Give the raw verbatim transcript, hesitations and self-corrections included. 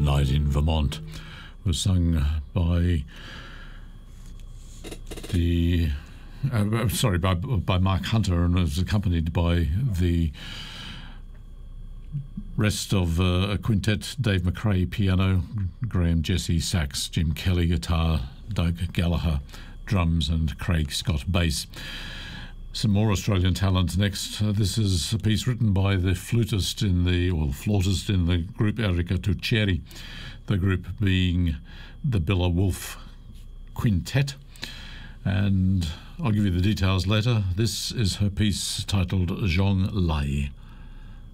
Night in Vermont was sung by the uh, sorry by by Mark Hunter and was accompanied by the rest of uh, a quintet: Dave McRae piano, Graham Jesse sax, Jim Kelly guitar, Doug Gallagher drums, and Craig Scott bass. Some more Australian talent next. Uh, this is a piece written by the flutist in the, or flautist in the group Erika Tuccieri, the group being the Billa Wolf Quintet. And I'll give you the details later. This is her piece titled Zhong Lai.